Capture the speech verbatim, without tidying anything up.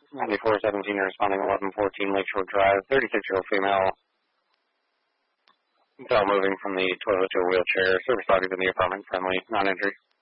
ninety-four seventeen responding eleven fourteen Lakeshore Drive, thirty-six-year-old female. Fell moving from the toilet to a wheelchair. Service dog is in the apartment, friendly, non-injury.